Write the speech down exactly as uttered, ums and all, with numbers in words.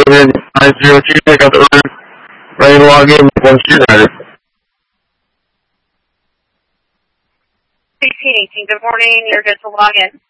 nine zero two, I got the room. Ready to log in once you're ready. sixteen eighteen, good morning. You're good to log in.